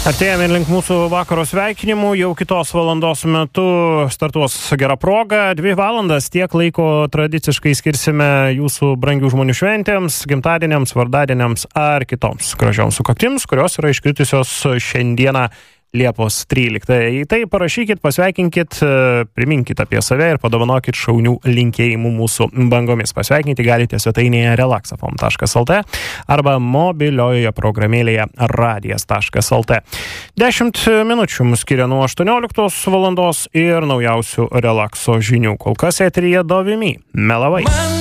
Artėjame link mūsų vakaro sveikinimų, jau kitos valandos metu startuos gera proga. 2 valandas tiek laiko tradiciškai skirsime jūsų brangių žmonių šventėms, gimtadieniams, vardadieniams ar kitoms gražioms sukaktims, kurios yra iškritusios šiandieną Liepos 13. Į tai parašykit, pasveikinkit, priminkit apie save ir padovanokit šaunių linkėjimų mūsų bangomis. Pasveikinti galite svetainėje relaxafm.lt arba mobiliojoje programėlėje radijas.lt. 10 minučių mus skiria nuo 18 valandos ir naujausių relakso žinių. Kol kas eteryje Dovimi. Melavai.